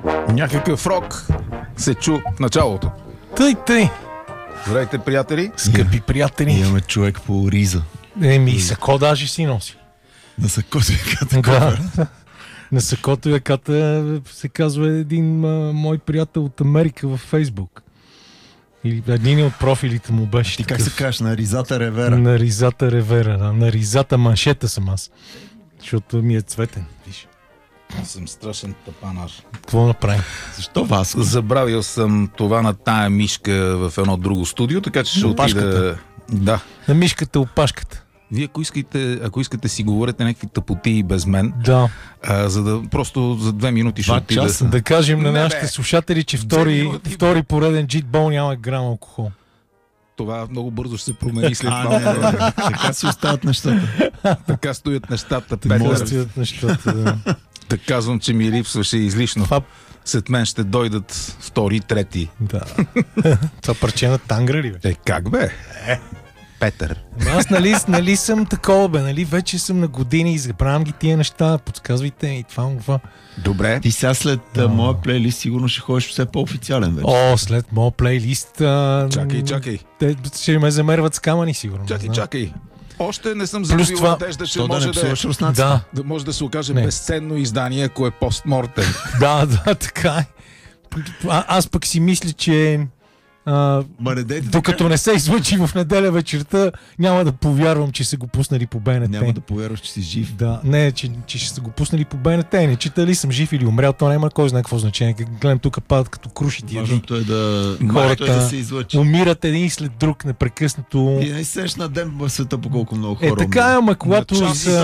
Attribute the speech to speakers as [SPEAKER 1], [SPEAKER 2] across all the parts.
[SPEAKER 1] Някакъв рок се чу в началото.
[SPEAKER 2] Тъй.
[SPEAKER 1] Здравейте, приятели.
[SPEAKER 2] Скъпи приятели.
[SPEAKER 3] Имаме човек по риза.
[SPEAKER 2] Сако даже си носи.
[SPEAKER 3] На сакото яката.
[SPEAKER 2] На сакото яката се казва един мой приятел от Америка във Фейсбук. Или един от профилите му беше.
[SPEAKER 3] Ти
[SPEAKER 2] такъв.
[SPEAKER 3] как се кажеш? На Ризата Ревера.
[SPEAKER 2] На Ризата Ревера, да. На Ризата маншета съм аз. Защото ми е цветен. Виж.
[SPEAKER 1] Аз съм страшен тапанар.
[SPEAKER 2] Какво направим?
[SPEAKER 3] Защо Васко?
[SPEAKER 1] Забравил съм това на тая мишка в едно друго студио, така че ще отида... Да.
[SPEAKER 2] На мишката опашката.
[SPEAKER 1] Вие, ако искате си говорите някакви тъпоти и без мен,
[SPEAKER 2] да.
[SPEAKER 1] За да просто за 2 минути ще отида.
[SPEAKER 2] Да кажем на нашите слушатели, че втори пореден джитбол няма грам алкохол.
[SPEAKER 1] Това много бързо ще се промени след малко време.
[SPEAKER 3] Така си остават нещата.
[SPEAKER 1] Така стоят нещата.
[SPEAKER 2] Стоят нещата, да.
[SPEAKER 1] Да казвам, че ми липсваше излишно. След мен ще дойдат втори, трети.
[SPEAKER 2] Да. Това парче на Тангра ли бе?
[SPEAKER 1] Как бе? Петър.
[SPEAKER 2] Аз нали съм такова бе, нали вече съм на години и забравям ги тия неща, подсказвайте и това.
[SPEAKER 1] Добре.
[SPEAKER 3] Ти сега след моя плейлист сигурно ще ходиш все по-официален вече.
[SPEAKER 2] След моя плейлист...
[SPEAKER 1] Чакай.
[SPEAKER 2] Те ще ме замерват с камъни сигурно.
[SPEAKER 1] Чакай. Още не съм загубил надежда, че може да може да се окаже безценно издание, ако е постмортем.
[SPEAKER 2] Да, така е. Аз пък си мисля, че докато не се излъчи в неделя вечерта, няма да повярвам, че са го пуснали по БНТ.
[SPEAKER 3] Няма да повярваш, че си жив.
[SPEAKER 2] Да, не, че ще са го пуснали по БНТ. Не чета ли съм жив или умрял, то няма кой знае какво значение. Гледам тук падат като круши тия.
[SPEAKER 3] Важното е
[SPEAKER 2] хората
[SPEAKER 3] да се излъчи.
[SPEAKER 2] Умират един след друг непрекъснато.
[SPEAKER 3] И не сеш на ден в света по колко много хора.
[SPEAKER 2] Така е, ама когато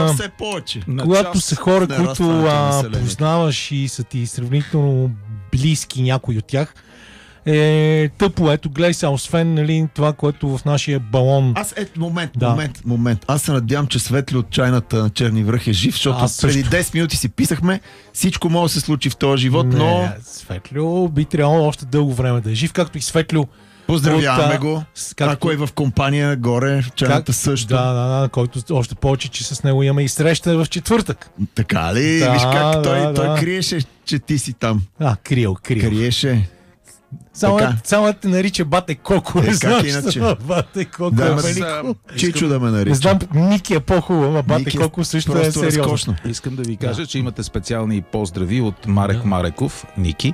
[SPEAKER 2] са хора, които познаваш и са ти сравнително близки някой от тях, тъпо. Ето, гледай сега, освен това, което в нашия балон...
[SPEAKER 3] Момент. Аз се надявам, че Светли от чайната на Черни връх е жив, защото преди 10 минути си писахме, всичко може да се случи в този живот, но...
[SPEAKER 2] Светлио би трябвало още дълго време да е жив, както и Светлио.
[SPEAKER 3] Поздравяваме го. Ако е в компания горе, в чайната също.
[SPEAKER 2] Да, който още повече, че с него имаме и среща в четвъртък.
[SPEAKER 3] Така ли? Виж как той криеше, че ти си там.
[SPEAKER 2] Криел.
[SPEAKER 3] Криеше.
[SPEAKER 2] Само те нарича Бате Коко.
[SPEAKER 3] Как иначе?
[SPEAKER 2] Бате Коко е велико.
[SPEAKER 3] Чичо да ме нарича.
[SPEAKER 2] Не знам, Ники е по-хубаво, а Бате Коко също е сериозно.
[SPEAKER 1] Искам да ви кажа, че имате специални поздрави от Марек Мареков, Ники.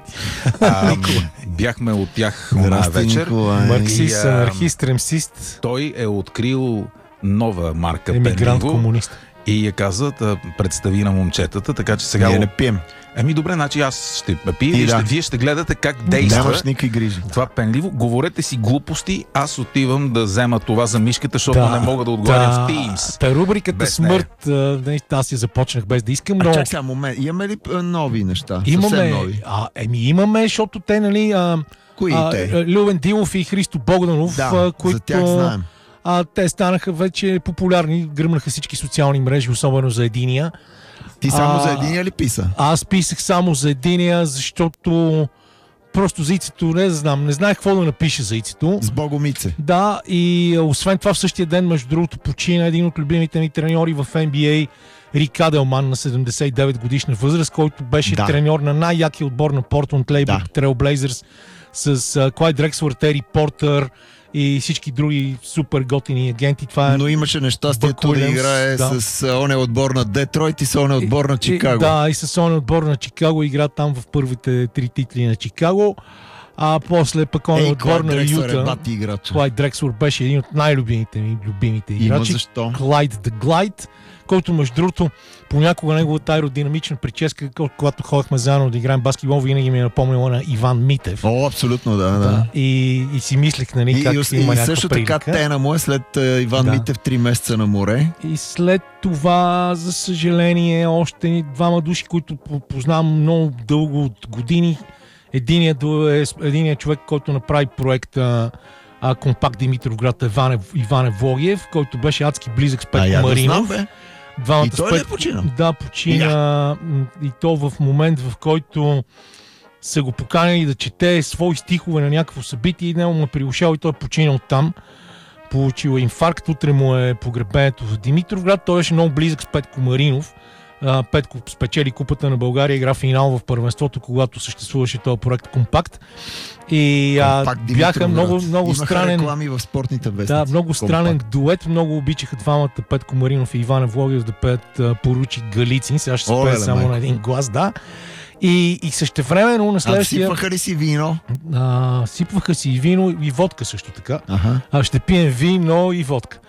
[SPEAKER 1] Бяхме от тях една вечер.
[SPEAKER 2] Марксист, анархист, ремсист.
[SPEAKER 1] Той е открил нова марка
[SPEAKER 2] емигрант
[SPEAKER 1] Пенливо.
[SPEAKER 2] Комунист.
[SPEAKER 1] И я каза да представи на момчетата, така че сега...
[SPEAKER 3] Ние не пием.
[SPEAKER 1] Добре, значи аз ще пия и вие ще гледате как действа.
[SPEAKER 3] Нямаш никакви грижи.
[SPEAKER 1] Това Пенливо. Говорете си глупости, аз отивам да взема това за мишката, защото не мога да отговарям в Teams.
[SPEAKER 2] Та рубриката без Смърт, аз я започнах без да искам, но...
[SPEAKER 3] Чак сега момент, имаме ли нови неща?
[SPEAKER 2] Имаме.
[SPEAKER 3] Нови?
[SPEAKER 2] Имаме, защото те, нали...
[SPEAKER 3] Кои те?
[SPEAKER 2] Любен Дилов и Христо Богданов, които...
[SPEAKER 3] за тях знаем.
[SPEAKER 2] Те станаха вече популярни, гръмнаха всички социални мрежи, особено за единия.
[SPEAKER 3] Ти само за единия ли писа?
[SPEAKER 2] Аз писах само за единия, защото просто за Ицето не знаех какво да напиша за Ицето.
[SPEAKER 3] С Богомице.
[SPEAKER 2] Да, и освен това в същия ден, между другото, почина един от любимите ми треньори в NBA, Рик Аделман на 79 годишна възраст, който беше треньор на най-якия отбор на Портланд Трейл Блейзърс с Клайд Дрексър, Тери Портър и всички други супер готини агенти. Това е...
[SPEAKER 3] Но имаше нещастието да играе с оня отбор на Детройт и с оня отбор на Чикаго.
[SPEAKER 2] И с оня отбор на Чикаго игра там в първите 3 титли на Чикаго. А после пък оня отбор на Юта. Клайд Дрексър беше един от най-любимите ми играчи.
[SPEAKER 3] Защо?
[SPEAKER 2] Клайд The Glide, който между другото понякога неговата аеродинамична прическа, когато ходихме заедно да играем баскетбол, винаги ми е напомнила на Иван Митев.
[SPEAKER 3] Абсолютно, да.
[SPEAKER 2] И си мислех, нали, как има някаква прилика.
[SPEAKER 3] И също така тена му е след Иван Митев 3 месеца на море.
[SPEAKER 2] И след това, за съжаление, още двама души, които познавам много дълго от години. Единият човек, който направи проекта Компакт Димитровград, Иван Евлогиев, който беше адски близък с Петко Маринов.
[SPEAKER 3] И той не почина?
[SPEAKER 2] Да, почина. И то в момент, в който са го поканили да чете свои стихове на някакво събитие и него му е прилушал и той е починал там. Получил инфаркт, утре му е погребението в Димитровград. Той беше много близък с Петко Маринов. Петко спечели Купата на България, игра финал в първенството, когато съществуваше този проект Компакт. И бяха много странен.
[SPEAKER 3] Реклами в спортните вестници.
[SPEAKER 2] Да, много странен дует. Много обичаха двамата, Петко Маринов и Иван Евлогиев, да пеят Поручик Галицин. Сега ще се пее само на един глас, да. И същевременно на следващия...
[SPEAKER 3] Сипваха ли си вино?
[SPEAKER 2] Сипваха си и вино, и водка също така. Ще пием вино и водка.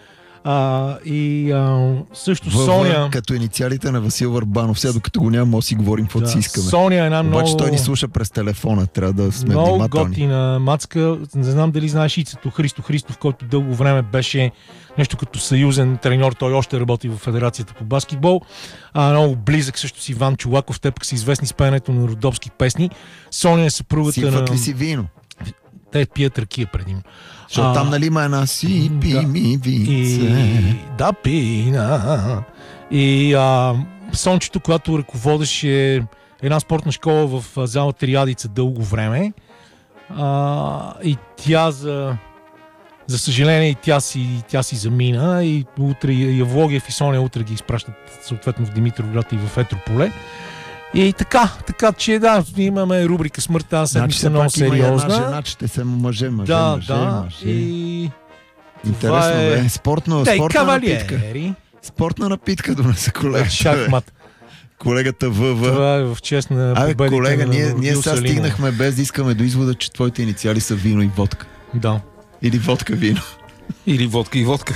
[SPEAKER 2] Също Соня...
[SPEAKER 3] Като инициалите на Васил Върбанов. Сега докато го няма, може да си говорим каквото си искаме.
[SPEAKER 2] Соня е една много...
[SPEAKER 3] Обаче той ни слуша през телефона. Трябва да сме внимателни.
[SPEAKER 2] Много готина мацка. Не знам дали знаеш Ицето Христо Христов, който дълго време беше нещо като съюзен треньор. Той още работи в Федерацията по баскетбол. Много близък също си Иван Чолаков. Те пък са известни с пеенето на родопски песни. Соня е съпругата на...
[SPEAKER 3] Сипват ли си вино?
[SPEAKER 2] Те пият ракия предимно.
[SPEAKER 3] Защото там нали има една сипи ми винце.
[SPEAKER 2] Да, пина. И Сончето, когато ръководеше една спортна школа в зала Триадица дълго време, и тя за съжаление и тя си замина, и утре Явлогиев и Соня утре ги изпращат съответно в Димитровград и в Етрополе. И така, че да, имаме рубрика Смъртта, аз седмица много сериозна.
[SPEAKER 3] Има жена, ще се мъже.
[SPEAKER 2] И
[SPEAKER 3] интересно е. Спортна напитка. Спортна напитка донесе колегата.
[SPEAKER 2] Шахмат.
[SPEAKER 3] Колегата ВВ.
[SPEAKER 2] Това е в чест на победите.
[SPEAKER 3] Колега, ние сега стигнахме без да искаме до извода, че твоите инициали са вино и водка.
[SPEAKER 2] Да.
[SPEAKER 3] Или водка вино.
[SPEAKER 1] Или водка и водка.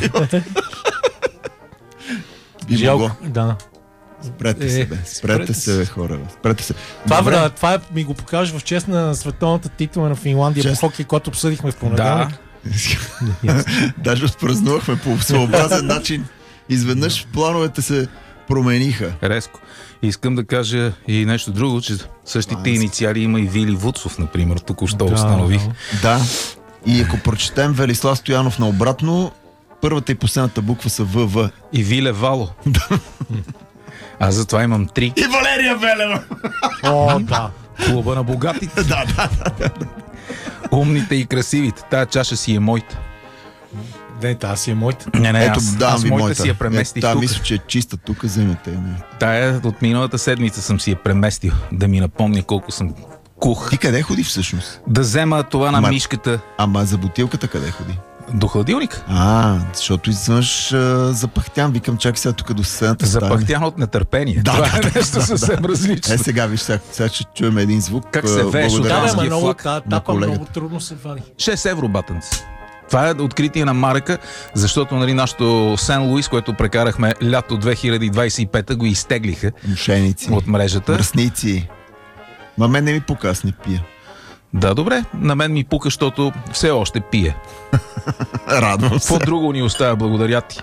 [SPEAKER 2] Жалко, да.
[SPEAKER 3] Спрете се, хора. Спрете се.
[SPEAKER 2] Това ми го покажа в чест на световната титла на Финландия по хокей, който обсъдихме в понеделник.
[SPEAKER 3] Даже отпразнувахме по своеобразен начин. Изведнъж плановете се промениха.
[SPEAKER 1] Резко. Искам да кажа и нещо друго, че същите инициали има и Вили Вуцов, например. Току-що установих.
[SPEAKER 3] Да. И ако прочетем Велислав Стоянов наобратно, първата и последната буква са ВВ.
[SPEAKER 1] И Виле Вало. Аз затова имам 3.
[SPEAKER 3] И Валерия Велева!
[SPEAKER 2] О, да.
[SPEAKER 1] Клуба на богатите.
[SPEAKER 3] Да.
[SPEAKER 1] Умните и красивите. Тая чаша си е моята.
[SPEAKER 2] Не, тази си е моята.
[SPEAKER 1] Не, аз моята си я преместих тук.
[SPEAKER 3] Мисля, че е чиста тук, вземете.
[SPEAKER 1] Тая от миналата седмица съм си я преместил. Да ми напомня колко съм кух.
[SPEAKER 3] Ти къде ходи всъщност?
[SPEAKER 1] Да взема това на мишката.
[SPEAKER 3] Ама за бутилката къде ходи?
[SPEAKER 1] До хладилника.
[SPEAKER 3] Защото извънш запахтян. Викам, чакай сега тук до съседната стая.
[SPEAKER 1] Запахтян от нетърпение. Това е нещо съвсем различно.
[SPEAKER 3] Сега виж, сега ще чуем един звук.
[SPEAKER 1] Как се вее шотландския флаг
[SPEAKER 2] на колегата. Много трудно се вади.
[SPEAKER 1] 6 евро, батънци. Това е откритие на Марека, защото нашото Сен Луис, което прекарахме лято 2025, го изтеглиха.
[SPEAKER 3] Мошеници.
[SPEAKER 1] От мрежата.
[SPEAKER 3] Мръсници. Ма мен не ми пука, аз не пия.
[SPEAKER 1] Да, добре. На мен ми пука, защото все още пие.
[SPEAKER 3] Радвам се.
[SPEAKER 1] Какво друго ни оставя? Благодаря ти.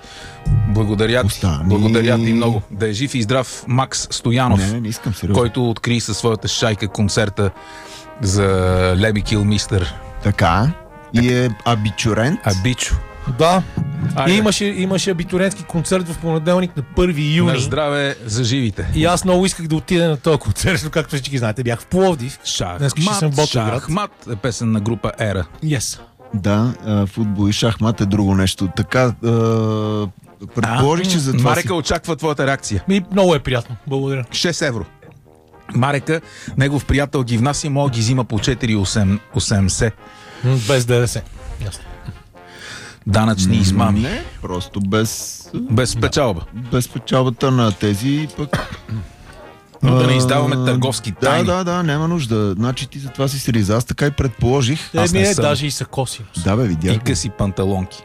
[SPEAKER 1] Благодаря ти много. Да е жив и здрав Макс Стоянов,
[SPEAKER 3] не искам сериозно,
[SPEAKER 1] който откри със своята шайка концерта за Леби Килмистър.
[SPEAKER 3] Така. И е абитурент.
[SPEAKER 1] Абичо.
[SPEAKER 2] Да. Имаше абитурентски концерт в понеделник на 1 юни.
[SPEAKER 1] На здраве за живите.
[SPEAKER 2] И аз много исках да отида на този концерт, както всички знаете. Бях в Пловдив.
[SPEAKER 1] Шахмат е песен на група Ера.
[SPEAKER 2] Yes.
[SPEAKER 3] Да, футбол и шахмат е друго нещо. Така, предположих, че за това
[SPEAKER 1] Марека очаква твоята реакция.
[SPEAKER 2] Много е приятно. Благодаря.
[SPEAKER 1] 6 евро. Марека, негов приятел ги внася и мога ги взима по 4,80.
[SPEAKER 2] Без ДДС. Ясно.
[SPEAKER 1] Данъчни измами.
[SPEAKER 3] Не, просто без
[SPEAKER 1] печалба.
[SPEAKER 3] Без печалбата на тези пък.
[SPEAKER 1] Но да не издаваме търговски тайни.
[SPEAKER 3] Да, няма нужда. Значи ти за това си сриза. Аз така и предположих.
[SPEAKER 2] Даже и са коси.
[SPEAKER 3] Да, бе, видях.
[SPEAKER 1] И къси панталонки.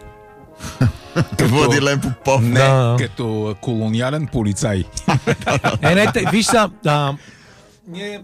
[SPEAKER 3] Владилен Попов.
[SPEAKER 1] Не, като колониален полицай.
[SPEAKER 2] Виж са, ние...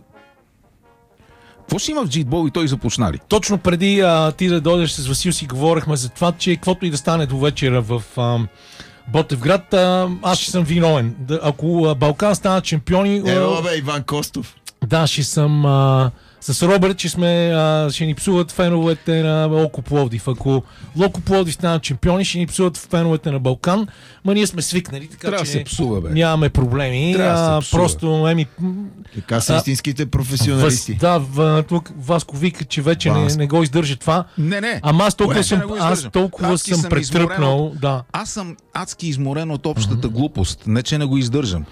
[SPEAKER 1] Какво ще има в джитбол и той започнали?
[SPEAKER 2] Точно преди ти да дойдеш с Васил си говорихме за това, че каквото и да стане до вечера в Ботевград, аз ще съм виновен. Ако Балкан станат шампиони...
[SPEAKER 3] бе, Иван Костов.
[SPEAKER 2] Да, ще съм... с Робърт, че ще ни псуват феновете на Локо Пловдив. Ако Локо Пловдив станат шампиони, ще ни псуват феновете на Балкан. Ма ние сме свикнали, така
[SPEAKER 1] трябва че
[SPEAKER 2] се
[SPEAKER 1] псува, бе.
[SPEAKER 2] Нямаме проблеми. Просто
[SPEAKER 3] така са истинските професионалисти.
[SPEAKER 2] Тук Васко вика, че вече не го издържа това.
[SPEAKER 1] Не.
[SPEAKER 2] Ама аз толкова съм претръпнал. Да.
[SPEAKER 1] Аз съм адски изморен от общата глупост. Не, че не го издържам.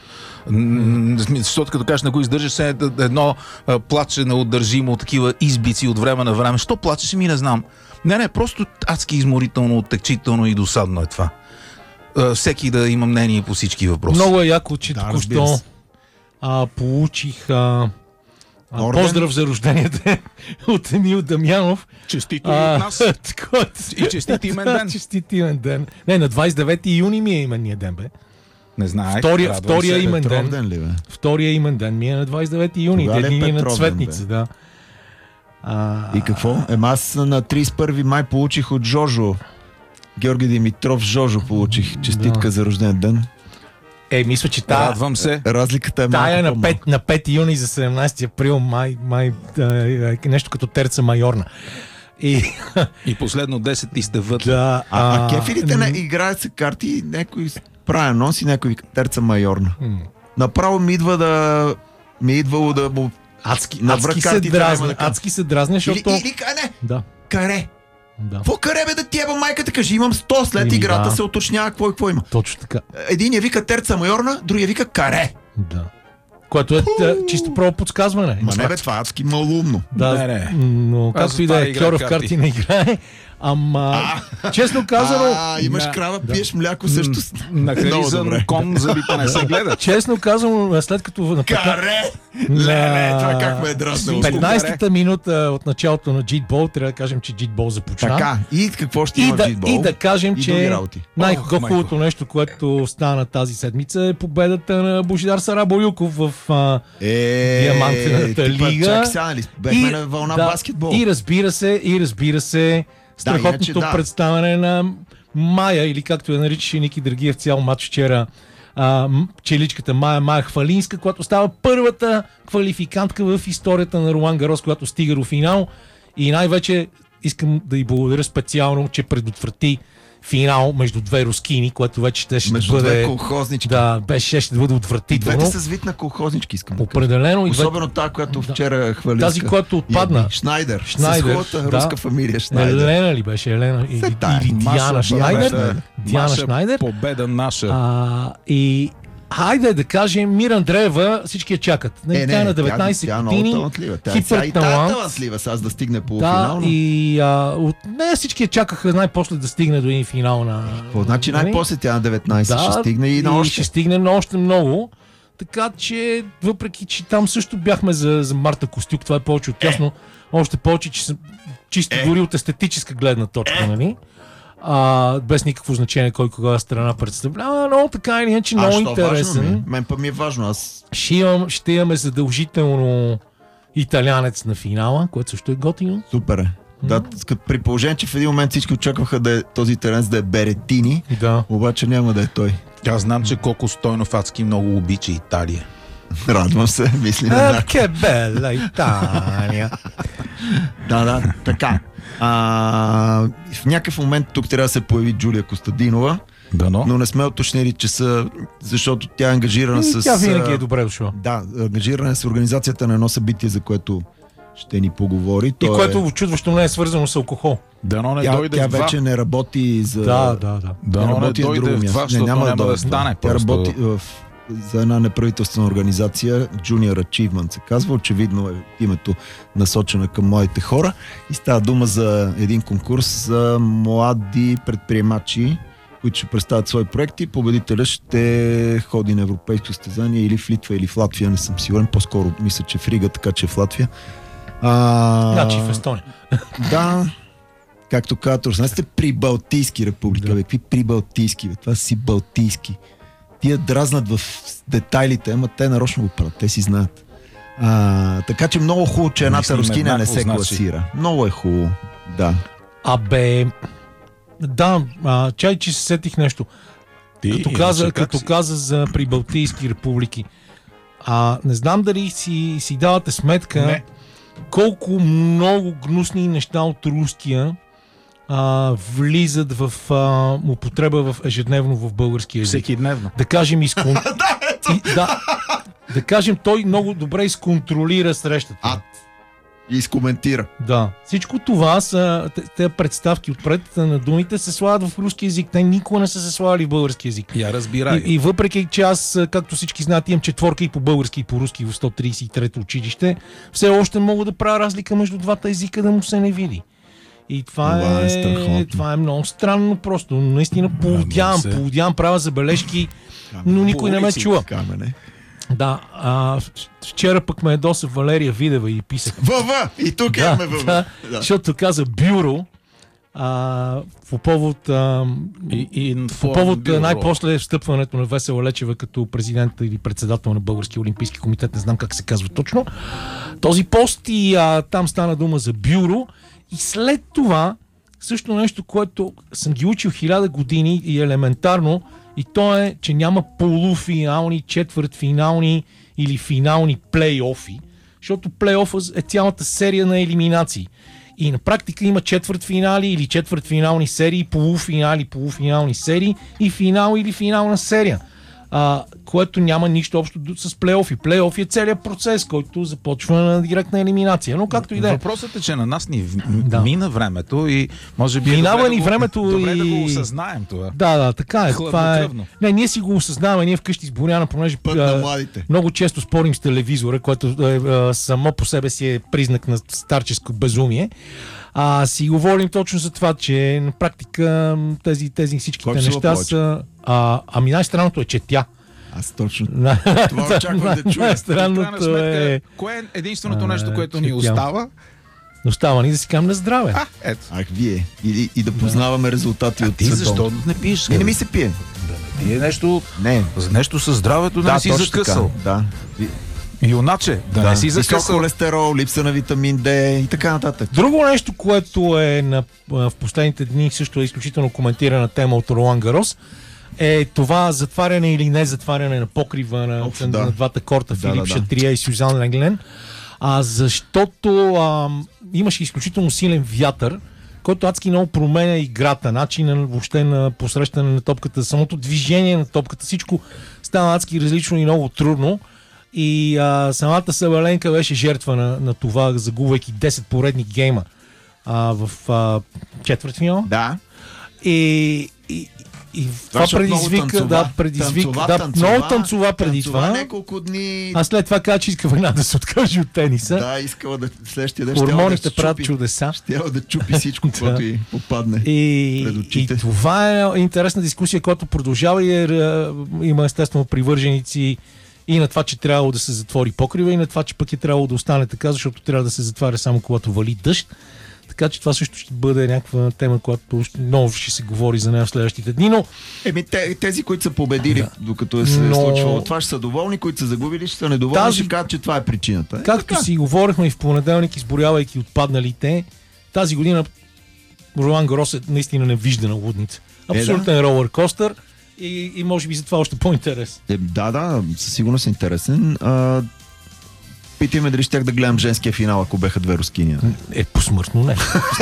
[SPEAKER 1] Защото като кажеш не го издържаш, се едно плаче неудържимо, такива избици от време на време. Що плачеш, ми не знам. Не, просто адски изморително, оттекчително и досадно е това. Всеки да има мнение по всички въпроси.
[SPEAKER 2] Много е яко, че току-що получих поздрав за рождението от Емил Дамянов.
[SPEAKER 1] Честито и от нас. И честит имен ден.
[SPEAKER 2] Честит имен ден. Не, на 29 юни ми е именния ден, бе.
[SPEAKER 1] Не знаех.
[SPEAKER 2] Втория имен ден.
[SPEAKER 3] Ден ли, бе?
[SPEAKER 2] Втория имен ден ми е на 29 юни. Ден на цветница, да.
[SPEAKER 3] И какво? Аз на 31 май получих от Жожо. Георги Димитров Жожо получих честитка за рожден ден.
[SPEAKER 2] Мисля, че
[SPEAKER 1] радвам се.
[SPEAKER 3] Разликата е
[SPEAKER 2] тая на 5 юни за 17 април май нещо като терца майорна.
[SPEAKER 1] И последно 10 ти сте вътре.
[SPEAKER 3] Да, кефилите не играят се карти, някой прави анонс и някой терца майорна. Направо ми идвало да му
[SPEAKER 2] адски се дразни, защото...
[SPEAKER 3] Или не,
[SPEAKER 2] да.
[SPEAKER 3] Каре. Какво каре, бе, да ти еба майката, кажи, имам 100, след играта се уточнява какво има.
[SPEAKER 2] Точно така.
[SPEAKER 3] Един я вика терца майорна, другия вика каре.
[SPEAKER 2] Да. Което е чисто право подсказване.
[SPEAKER 3] Ма не бе, това е адски малумно.
[SPEAKER 2] Да, но както и да е, Кьоров карти не играе. Ама, честно казано...
[SPEAKER 3] имаш крава, пиеш мляко също.
[SPEAKER 1] Нахаризан кон за не се гледа.
[SPEAKER 2] Честно казано, след като...
[SPEAKER 3] Каре! Леле, това как ме е дразнало.
[SPEAKER 2] 15-та минута от началото на джитбол, трябва да кажем, че джитбол започна.
[SPEAKER 3] Така, и какво ще има джитбол?
[SPEAKER 2] И да кажем, че най-хубавото нещо, което стана тази седмица е победата на Божидар Сараболюков в Диамантената лига.
[SPEAKER 3] Чакай сега, нали? Бехме на вълна баскетбол.
[SPEAKER 2] И разбира се, страхотното представяне на Мая, или както я наричаше Ники Драгиев цял матч вчера, челичката Мая Хвалинска, която става първата квалификантка в историята на Ролан Гарос, която стига до финал. И най-вече искам да й благодаря специално, че предотврати финал между две рускини, което вече ще бъде...
[SPEAKER 3] Между две колхознички.
[SPEAKER 2] Да, ще бъде отвратително.
[SPEAKER 3] Двете са с вид на колхознички, искам да кажа.
[SPEAKER 2] Определено.
[SPEAKER 3] Особено тази, която вчера хвалиска.
[SPEAKER 2] Тази, която отпадна.
[SPEAKER 3] Шнайдер. С хубавата руска фамилия Шнайдер.
[SPEAKER 2] Елена ли беше? Елена или Диана Шнайдер? Диана Шнайдер.
[SPEAKER 1] Победа наша.
[SPEAKER 2] И хайде да кажем, Мира Андреева всички я чакат. Тя на 19 години.
[SPEAKER 3] Хипер талантлива, сега да стигне полуфинал.
[SPEAKER 2] И от нея всички я чакаха най-после да стигне до един финал на...
[SPEAKER 3] Значи най-после тя на 19 ще стигне и на още.
[SPEAKER 2] Ще стигне на още много. Така че, въпреки че там също бяхме за Марта Костюк, това е повече от ясно. Още повече, че чисто дори от естетическа гледна точка, нали? Без никакво значение кой кога страна представлява, но така или иначе много интересен.
[SPEAKER 3] Мен па ми е важно.
[SPEAKER 2] Ще имаме задължително италянец на финала, което също е готино.
[SPEAKER 3] Супер е. Да, при положение, че в един момент всички очакваха да е този италянец да е Беретини, обаче няма да е той.
[SPEAKER 1] Аз знам, че Коко Стойнов адски много обича Италия.
[SPEAKER 3] Радвам се, мисли на
[SPEAKER 2] Ке бела Италия.
[SPEAKER 3] Да, така. В някакъв момент тук трябва да се появи Джулия Костадинова, но не сме уточнили часа, защото тя е ангажирана с...
[SPEAKER 2] Тя винаги е добре дошла.
[SPEAKER 3] Да, ангажирана е с организацията на едно събитие, за което ще ни поговори.
[SPEAKER 2] И което очудващо не е свързано с алкохол.
[SPEAKER 3] Тя вече не работи за...
[SPEAKER 2] Да.
[SPEAKER 1] Дано не дойде в това, защото няма да стане.
[SPEAKER 3] Тя работи за една неправителствена организация, Junior Achievement се казва, очевидно е името насочено към младите хора и става дума за един конкурс за млади предприемачи, които ще представят свои проекти. Победителя ще ходи на европейско състезание или в Литва, или в Латвия, не съм сигурен, по-скоро мисля, че в Рига, така че в Латвия.
[SPEAKER 2] Значи в Естония.
[SPEAKER 3] Да, както казват руснаците, прибалтийски република. Какви прибалтийски? Това си балтийски. Тия дразнат в детайлите, ама те нарочно го правят, те си знаят. Така че много хубаво, че едната рускиня не се класира. Много е хубаво, да.
[SPEAKER 2] Чай, че се сетих нещо. Като каза за прибалтийски републики. Не знам дали си давате сметка колко много гнусни неща от руския влизат в употреба в ежедневно в българския език.
[SPEAKER 1] Всеки дневно.
[SPEAKER 2] Да кажем да кажем, той много добре изконтролира срещата.
[SPEAKER 3] И изкоментира.
[SPEAKER 2] Да. Всичко това са тези представки отпред на думите се слагат в руски език. Те никога не са се слагали в български език.
[SPEAKER 1] Я разбирай.
[SPEAKER 2] И въпреки, че аз, както всички знаят, имам четворка и по български, и по руски в 133-то училище, все още мога да правя разлика между двата езика, да му се не види. И това е много странно просто. Наистина поводявам, правя забележки, но никой не ме чува. Да, вчера пък ме ядоса Валерия Видева и писах.
[SPEAKER 3] И тук имаме ВВ. Да.
[SPEAKER 2] Защото каза бюро по повод най-после встъпването на Весела Лечева като президент или председател на Българския олимпийски комитет, не знам как се казва точно. Този пост и там стана дума за бюро и след това също нещо, което съм ги учил 1000 години и елементарно, и то е, че няма полуфинални, четвъртфинални или финални плейофи, защото плейофа е цялата серия на елиминации. И на практика има четвъртфинали или четвъртфинални серии, полуфинални серии и финал или финална серия, което няма нищо общо с плейофи. Плейофи е целият процес, който започва на директна елиминация. Но както и да е.
[SPEAKER 1] Въпросът е, че на нас ни мина времето и може би
[SPEAKER 2] минава ни времето
[SPEAKER 1] добре да го осъзнаем това.
[SPEAKER 2] Да, така е. Това е. Не, ние си го осъзнаваме, ние вкъщи с Боряна, понеже много често спорим с телевизора, което само по себе си е признак на старческо безумие. Си говорим точно за това, че на практика тези всичките неща са... най-странното е, че тя.
[SPEAKER 3] Аз точно това очаквам да чуя.
[SPEAKER 2] Най-странното е...
[SPEAKER 1] Кое е единственото нещо, което ни остава?
[SPEAKER 2] Остава ни да си кажем на здраве.
[SPEAKER 3] Вие. И да познаваме резултати от
[SPEAKER 1] ти защо не пиеш?
[SPEAKER 3] Не ми се пие.
[SPEAKER 1] Да не пие нещо... Нещо със здравето да не си закъсал.
[SPEAKER 3] Да.
[SPEAKER 1] Юначе, да не си закъсал.
[SPEAKER 3] Висок холестерол, липса на витамин D и така нататък.
[SPEAKER 2] Друго нещо, което е в последните дни също е изключително коментирана тема от Ролан Гарос, е това затваряне или не затваряне на покрива на двата корта Филип Шатрие и Сюзан Ленглен. Защото имаше изключително силен вятър, който адски много променя играта, начина въобще на посрещане на топката, самото движение на топката, всичко стана адски различно и много трудно. И самата Сабаленка беше жертва на това, загубвайки 10 поредни гейма в четвъртфинал.
[SPEAKER 3] Да.
[SPEAKER 2] И това предизвика много танцова преди това.
[SPEAKER 3] Няколко дни.
[SPEAKER 2] А след това каза, че иска война да се откаже от тениса.
[SPEAKER 3] Да, искала да следващия ден
[SPEAKER 2] хормоните правят чудеса.
[SPEAKER 3] Щяла да чупи всичко, което й попадне пред очите.
[SPEAKER 2] И това е интересна дискусия, която продължава и има естествено привърженици и на това, че трябвало да се затвори покрива, и на това, че пък е трябвало да остане така, защото трябва да се затваря само когато вали дъжд. Така че това също ще бъде някаква тема, която много ще се говори за нея в следващите дни, но...
[SPEAKER 3] Тези, които са победили, докато се е случвало това, ще са доволни, които са загубили, ще са недоволни, ще кажат, че това е причината.
[SPEAKER 2] Както си говорихме и в понеделник, изборявайки отпадналите, тази година Ролан Гарос е наистина невиждана лудница. Абсолютен ролър костър и може би за това още по-интерес.
[SPEAKER 3] Със сигурност е интересен. Питаме дали щях да гледам женския финал, ако беха две рускини.
[SPEAKER 2] Посмъртно не.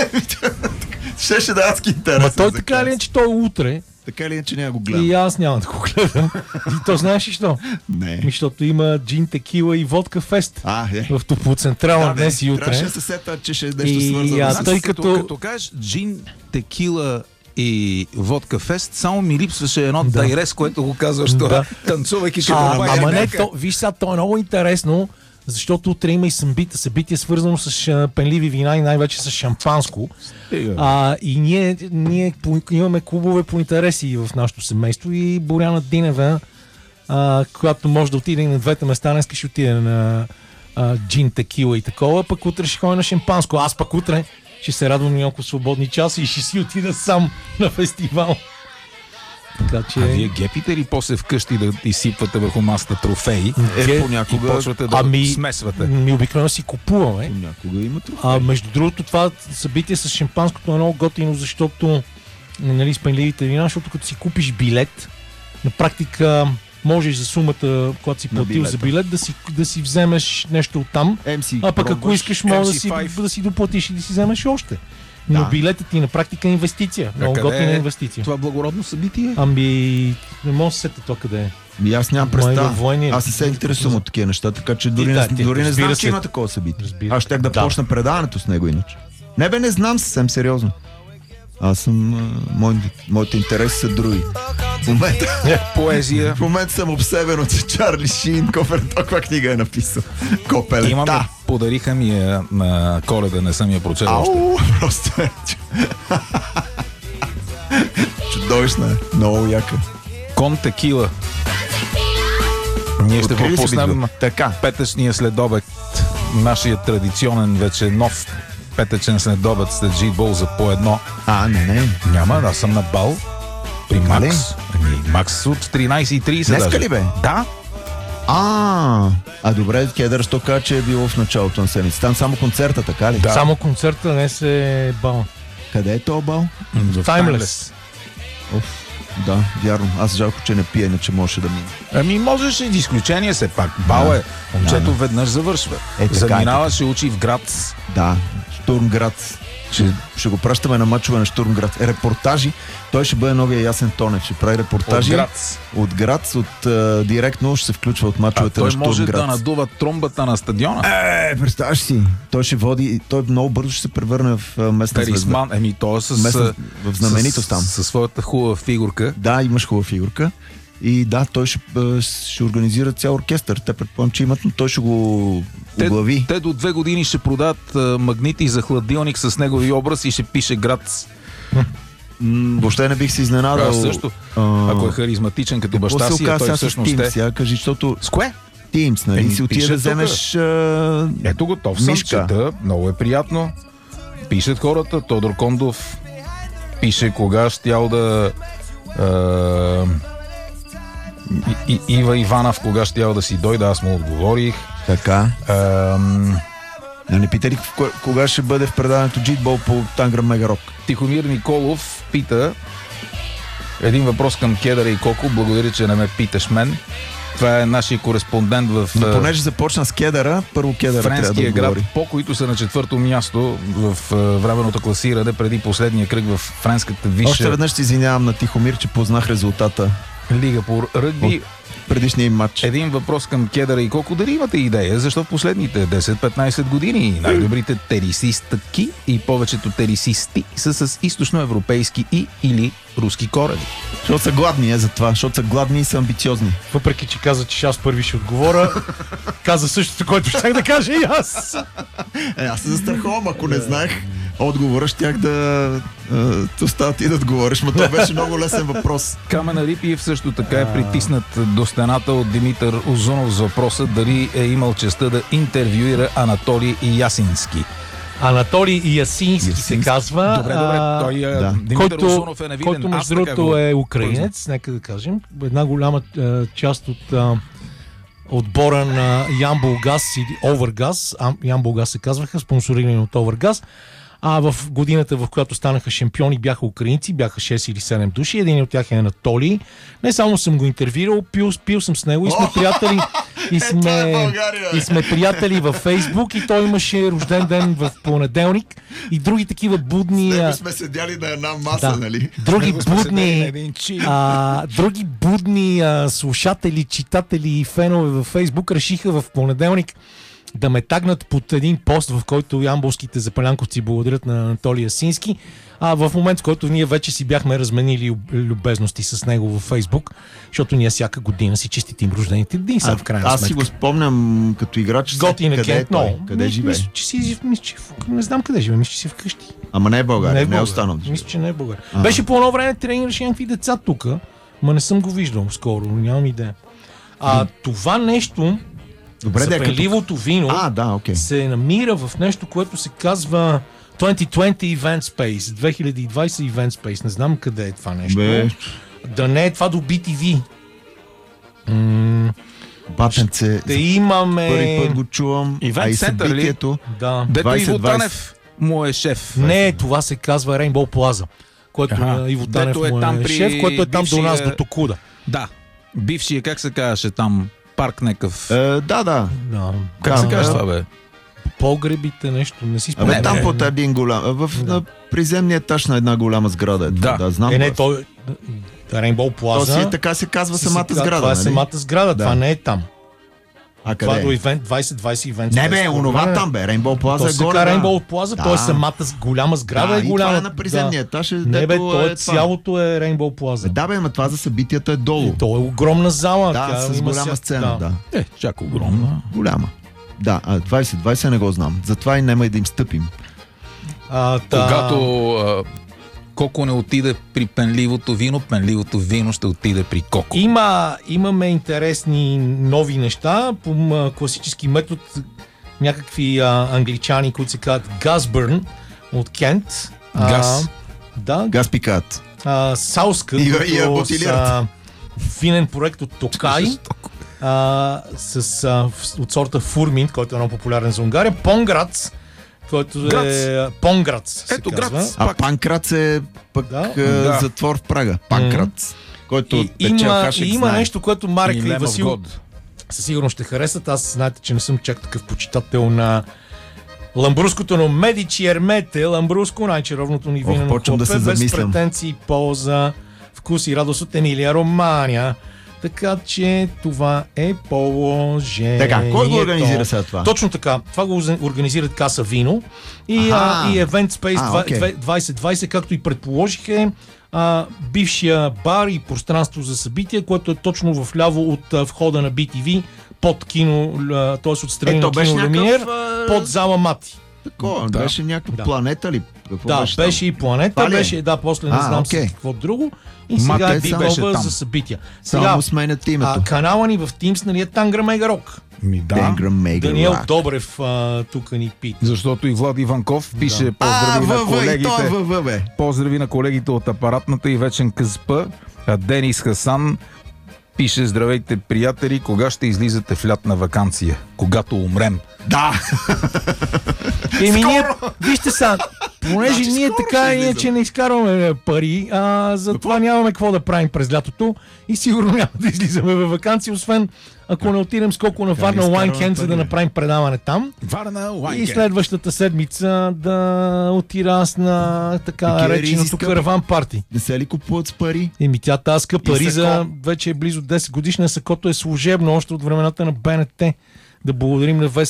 [SPEAKER 3] Щеше да адски интересен.
[SPEAKER 2] Ма той така ли е, че той е утре.
[SPEAKER 3] Така ли е, че няма го гледам?
[SPEAKER 2] И аз няма да го гледам. И то знаеш ли що?
[SPEAKER 3] Не.
[SPEAKER 2] Защото има джин, текила и водка фест. В Топлоцентрална днес и утре.
[SPEAKER 3] Трябваше да се сета, че ще е нещо свързано.
[SPEAKER 2] Тъй
[SPEAKER 1] като кажеш джин, текила и водка фест, само ми липсваше едно дайрес, което го казваш това, танцувайки ще
[SPEAKER 2] ама не, виж сега, то е много интересно, защото утре има и събитие свързано с пенливи вина и най-вече с шампанско. И ние имаме клубове по интереси в нашото семейство и Боряна Динева, която може да отиде на двете места, днес ще отиде на джин, текила и такова, пък утре ще ходи на шампанско. Аз пък утре ще се радвам няколко свободни часа и ще си отида сам на фестивал. Така, че...
[SPEAKER 1] вие гепите ли после вкъщи да изсипвате върху масата трофеи?
[SPEAKER 3] Понякога
[SPEAKER 1] и почвате да смесвате?
[SPEAKER 2] Обикновено си купуваме.
[SPEAKER 3] Понякога има трофеи.
[SPEAKER 2] Между другото, това събитие с шампанското е много готино, защото с пенливите вина, защото като си купиш билет, на практика можеш за сумата, когато си платил за билет, да си вземеш нещо оттам, а пък ако искаш, може да си доплатиш и да си вземеш още. Но
[SPEAKER 3] Да.
[SPEAKER 2] билетът ти на практика е инвестиция. Много
[SPEAKER 1] къде
[SPEAKER 2] готина
[SPEAKER 1] е
[SPEAKER 2] инвестиция.
[SPEAKER 1] това благородно събитие?
[SPEAKER 2] Ами, не мога да се сета то къде е.
[SPEAKER 3] И аз нямам
[SPEAKER 2] Май
[SPEAKER 3] представа.
[SPEAKER 2] във военния.
[SPEAKER 3] Аз не се интересувам от такива неща, така че дори,
[SPEAKER 2] да,
[SPEAKER 3] дори не знам,
[SPEAKER 2] разбира
[SPEAKER 3] че
[SPEAKER 2] се.
[SPEAKER 3] има такова събитие.
[SPEAKER 2] Разбира се.
[SPEAKER 3] Аз щях да
[SPEAKER 2] Да.
[SPEAKER 3] почна предаването с него иначе. Не бе, не знам съвсем сериозно. Аз съм... моите интереси са други.
[SPEAKER 1] Поезия.
[SPEAKER 3] В момента съм обсебен от Чарли Шин. Каква книга е написал? Копелета.
[SPEAKER 1] Имаме, подариха ми я на Коледа, не съм я прочел още.
[SPEAKER 3] Ау, просто е. Чудовищна е. Много яка.
[SPEAKER 1] Кон Текила. Ние ще
[SPEAKER 3] Открили ли си
[SPEAKER 1] пропуснем
[SPEAKER 3] го? Така.
[SPEAKER 1] петъчния следобед. Нашия традиционен, вече нов петъчен следобед след G-Ball за по едно.
[SPEAKER 3] Не.
[SPEAKER 1] Няма, аз съм на бал при
[SPEAKER 3] Така ли?
[SPEAKER 1] Макс. Макс от 13:30
[SPEAKER 3] Днеска
[SPEAKER 1] даже.
[SPEAKER 3] ли бе?
[SPEAKER 1] Да.
[SPEAKER 3] Добре, Кедър, що каза, че е било в началото на седмица. Там само концерта, така ли?
[SPEAKER 1] Да.
[SPEAKER 2] Само концерта днес е бал.
[SPEAKER 3] Къде е то бал?
[SPEAKER 1] В
[SPEAKER 2] Timeless.
[SPEAKER 3] Да, вярно. Аз жалко, че не пия, иначе можеше да мине.
[SPEAKER 1] Ами можеш и изключение все пак. Бал е. Момчето веднъж завършва.
[SPEAKER 3] Така,
[SPEAKER 1] Заминава,
[SPEAKER 3] така.
[SPEAKER 1] ще учи в Грац.
[SPEAKER 3] Да, Штурмград. Ще го пращаме на мачове на Штурмград. Репортажи. Той ще бъде новия Ясен Тонев. Ще прави репортажи.
[SPEAKER 1] От Грац.
[SPEAKER 3] От Грац. Директно ще се включва от
[SPEAKER 1] А
[SPEAKER 3] мачовете на
[SPEAKER 1] той може
[SPEAKER 3] Штурмград.
[SPEAKER 1] да надува тромбата на стадиона.
[SPEAKER 3] Представяш си. Той ще води. Той много бързо ще се превърне в местна звезда.
[SPEAKER 1] Тарисман. Еми той е с...
[SPEAKER 3] В знаменитост там.
[SPEAKER 1] Със своята хубава фигурка.
[SPEAKER 3] Да, имаш хубава фигурка. И да, той ще организира цял оркестър. Те предполагам, че имат, но той ще го оглави.
[SPEAKER 1] Те до 2 години ще продадат магнити за хладилник с негови образ и ще пише Грац.
[SPEAKER 3] Въобще не бих се изненадал.
[SPEAKER 1] Аз също. Ако е харизматичен като
[SPEAKER 3] Какво
[SPEAKER 1] баща
[SPEAKER 3] се
[SPEAKER 1] си,
[SPEAKER 3] оказа
[SPEAKER 1] той
[SPEAKER 3] сега с
[SPEAKER 1] всъщност
[SPEAKER 3] Teams?
[SPEAKER 1] е.
[SPEAKER 3] Сега кажи, защото
[SPEAKER 1] С кое?
[SPEAKER 3] Teams, нали? Си отиде
[SPEAKER 1] пише
[SPEAKER 3] да
[SPEAKER 1] тук.
[SPEAKER 3] вземеш...
[SPEAKER 1] Ето готов съм,
[SPEAKER 3] Мишка.
[SPEAKER 1] чета. Много е приятно. Пишат хората. Тодор Кондов пише кога щял да... Ива Иванов кога щял да си дойде, аз му отговорих.
[SPEAKER 3] Така.
[SPEAKER 1] Ам,
[SPEAKER 3] Не пита ли кога ще бъде в предаването Джитбол по Танграм Мегарок?
[SPEAKER 1] Тихомир Николов пита един въпрос към Кедъра и Коко. Благодаря, че не ме питаш мен. Това е нашия кореспондент в
[SPEAKER 3] Но понеже започна с Кедъра, първо Кедъра трябва да
[SPEAKER 1] френския град
[SPEAKER 3] отговори.
[SPEAKER 1] По, които са на 4-то място в временното класиране преди последния кръг в френската
[SPEAKER 3] Още
[SPEAKER 1] висша
[SPEAKER 3] веднъж се извинявам на Тихомир, че познах резултата
[SPEAKER 1] лига по ръгби.
[SPEAKER 3] предишния им матч.
[SPEAKER 1] Един въпрос към Кедъра и Коко. Дали имате идея, защо в последните 10-15 години най-добрите терисистки и повечето терисисти са с източноевропейски и или руски корени?
[SPEAKER 3] Защото са гладни, за това. Защото са гладни и са амбициозни.
[SPEAKER 2] Въпреки, че каза, че аз първи ще отговоря, каза същото, което щях да кажа и аз.
[SPEAKER 3] Аз се застраховам, ако не знаех отговора, щях да остава ти да отговориш, но това беше много лесен въпрос.
[SPEAKER 1] Камен Рипиев също така е притиснат до стената от Димитър Озунов с въпроса дали е имал честта да интервюира Анатолий Ясински.
[SPEAKER 2] Анатолий Ясински се казва.
[SPEAKER 1] Добре, той
[SPEAKER 3] да.
[SPEAKER 1] Димитър Озунов е невиден.
[SPEAKER 2] Който
[SPEAKER 1] Аз
[SPEAKER 2] между
[SPEAKER 1] така
[SPEAKER 2] другото
[SPEAKER 1] го
[SPEAKER 2] е украинец, нека да кажем. Една голяма част от отбора на Ямболгаз или Овергаз, Ямболгаз се казваха, спонсорирани от Овергаз. А в годината, в която станаха шампиони, бяха украинци, бяха 6 или 7 души. Един от тях е Анатолий. Не само съм го интервюирал, пил съм с него и сме приятели. И сме приятели във Фейсбук и той имаше рожден ден в понеделник и други такива будни...
[SPEAKER 3] сме седяли на една маса,
[SPEAKER 2] да,
[SPEAKER 3] нали?
[SPEAKER 2] други
[SPEAKER 1] Него сме седели на
[SPEAKER 2] будни,
[SPEAKER 1] един чил.
[SPEAKER 2] други будни слушатели, читатели и фенове във Фейсбук решиха в понеделник да ме тагнат под един пост, в който ямболските запалянковци благодарят на Анатолий Ясински. В момент, в който ние вече си бяхме разменили любезности с него във Фейсбук, защото ние всяка година си честитим рождените дни са в крайна
[SPEAKER 3] Аз
[SPEAKER 2] сметка.
[SPEAKER 3] си го спомням като играч.
[SPEAKER 2] Готин е
[SPEAKER 3] къде
[SPEAKER 2] Кент,
[SPEAKER 3] той?
[SPEAKER 2] много.
[SPEAKER 3] Къде живее?
[SPEAKER 2] Мисля, че си, не знам къде живее, мисля, че си вкъщи.
[SPEAKER 3] Ама не е България, не е
[SPEAKER 2] България.
[SPEAKER 3] останал.
[SPEAKER 2] Мисля, че не е България. Беше по едно време тренираше някакви деца тук, ма не съм го виждал скоро, нямам идея. Това нещо,
[SPEAKER 3] Добре,
[SPEAKER 2] запенливото вино,
[SPEAKER 3] да, окей.
[SPEAKER 2] се намира в нещо, което се казва 2020 Event Space, 2020 Event Space. Не знам къде е това нещо. Да не е това до BTV.
[SPEAKER 3] Батенце,
[SPEAKER 2] Да имаме...
[SPEAKER 3] първи път го чувам,
[SPEAKER 1] Event
[SPEAKER 3] а и
[SPEAKER 1] Center ли?
[SPEAKER 3] събитието.
[SPEAKER 2] Да.
[SPEAKER 1] Дето
[SPEAKER 3] 2020.
[SPEAKER 1] Иво Танев му е шеф.
[SPEAKER 2] Не, това се казва Rainbow Plaza, което Иво Танев
[SPEAKER 1] Дето е
[SPEAKER 2] му
[SPEAKER 1] там
[SPEAKER 2] е
[SPEAKER 1] при
[SPEAKER 2] шеф, което е там до нас,
[SPEAKER 1] бившия-
[SPEAKER 2] до Токуда.
[SPEAKER 1] Да. Бившия, как се казваше там? Парк некъв.
[SPEAKER 3] Да.
[SPEAKER 2] Да.
[SPEAKER 1] Как се казва това, бе?
[SPEAKER 2] погребите, нещо, не си спомням.
[SPEAKER 3] Там под един голям, на приземния етаж на една голяма сграда.
[SPEAKER 1] Да,
[SPEAKER 3] знам.
[SPEAKER 2] той Rainbow Plaza.
[SPEAKER 3] То така се казва самата сграда.
[SPEAKER 2] Това е самата сграда, това не е там.
[SPEAKER 3] А
[SPEAKER 2] това
[SPEAKER 3] къде
[SPEAKER 2] е? 2020 Event.
[SPEAKER 3] Не бе, онова там бе, Rainbow Plaza е горе.
[SPEAKER 2] Rainbow Plaza, т.е. самата голяма сграда е голяма.
[SPEAKER 3] Това е на приземния етаж.
[SPEAKER 2] Не бе, цялото е Rainbow Plaza.
[SPEAKER 3] Да бе, но това за събитията е долу.
[SPEAKER 2] То е огромна зала.
[SPEAKER 3] Да, с голяма сцена, да.
[SPEAKER 1] Чак огромна.
[SPEAKER 3] Голяма. Да, 2020 не го знам. Затова и няма и да им стъпим.
[SPEAKER 1] Когато Коко не отиде при пенливото вино ще отиде при Коко.
[SPEAKER 2] Имаме интересни нови неща по класически метод. Някакви англичани, които се казват Газбърн от Кент.
[SPEAKER 1] Газ.
[SPEAKER 3] Газ пикат.
[SPEAKER 2] Сауска, винен проект от Токай. От сорта Фурмин, който е много популярен за Унгария. Понграц, който е Понграц.
[SPEAKER 1] Ето Грац.
[SPEAKER 3] А Панкрац е пък затвор в Прага. Панкрац. Който
[SPEAKER 2] има нещо, което Марека и Васил със сигурност ще харесат. Аз знаете, че не съм чак такъв почитател на ламбруското, но Медичи Ермете, ламбруско, най-чаровното ни винено хлопе, без претенции, полза, вкус и радост от Емилия Романя. Така че това е положението.
[SPEAKER 3] Така, кой го организира сега това?
[SPEAKER 2] Точно така. Това го организират Каса Вино и Event Space 2020, както и предположих, бившия бар и пространство за събития, което е точно вляво от входа на BTV, под кино, т.е. отстрани на кино Люминер, под зала Мати.
[SPEAKER 3] Такова, беше някаква планета ли?
[SPEAKER 2] Беше и планета, беше, после не знам какво друго. И сега е Бикова за събития.
[SPEAKER 3] Само сменят името.
[SPEAKER 2] Канала ни в Teams, нали е Тангра Мегарок. Даниел Добрев тук ни пита.
[SPEAKER 1] Защото и Влад Иванков пише поздрави на колегите от апаратната и вечен КСП. Денис Хасан пише: здравейте, приятели, кога ще излизате в лятна ваканция? Когато умрем.
[SPEAKER 3] Да!
[SPEAKER 2] Вижте са, понеже ние така иначе не изкарваме пари, затова нямаме какво да правим през лятото и сигурно няма да излизаме във ваканция, освен ако не отидем скоко на Варна Уайнкенд, за да направим предаване там. И следващата седмица да отида аз на така нареченото караван парти.
[SPEAKER 3] Не се ли купуват с пари?
[SPEAKER 2] Тя таска пари за вече е близо 10 годишна, сакото е служебно още от времената на БНТ. Да благодарим на